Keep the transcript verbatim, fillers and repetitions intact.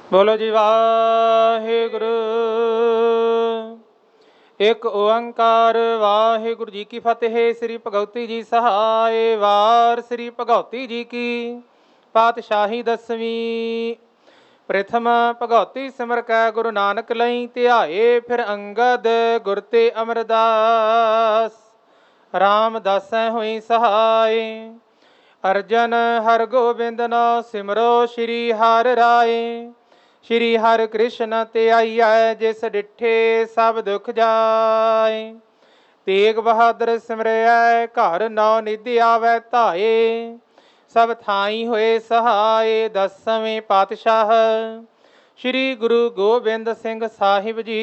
ਬੋਲੋ ਜੀ ਵਾਹਿਗੁਰੂ। ਇੱਕ ਓੰਕਾਰ ਵਾਹਿਗੁਰੂ ਜੀ ਕੀ ਫਤਿਹ। ਸ੍ਰੀ ਭਗਵਤੀ ਜੀ ਸਹਾਇ। ਵਾਰ ਸ੍ਰੀ ਭਗਵਤੀ ਜੀ ਕੀ ਪਾਤਸ਼ਾਹੀ ਦਸਵੀਂ। ਪ੍ਰਥਮ ਭਗਵਤੀ ਸਿਮਰ ਕੈ ਗੁਰੂ ਨਾਨਕ ਲਈ ਧਿਆਏ। ਫਿਰ ਅੰਗਦ ਗੁਰ ਤੇ ਅਮਰਦਾਸ ਰਾਮਦਾਸੈ ਹੋਈ ਸਹਾਇ। ਅਰਜਨ ਹਰ ਗੋਬਿੰਦ ਨਾਮ ਸਿਮਰੋ ਸ਼੍ਰੀ ਹਰਿ ਰਾਏ। ਸ਼੍ਰੀ ਹਰਿ ਕ੍ਰਿਸ਼ਨ ਤੇ ਆਈਐ ਜਿਸ ਡਿਠੇ ਸਭ ਦੁਖ ਜਾਏ। ਤੇਗ ਬਹਾਦਰ ਸਿਮਰਿਐ ਘਰ ਨੌ ਨਿਧਿ ਆਵੈ ਧਾਏ। ਸਭ ਥਾਈ ਹੋਏ ਸਹਾਏ। ਦਸਵੇਂ ਪਾਤਸ਼ਾਹ ਸ਼੍ਰੀ ਗੁਰੂ ਗੋਬਿੰਦ ਸਿੰਘ ਸਾਹਿਬ ਜੀ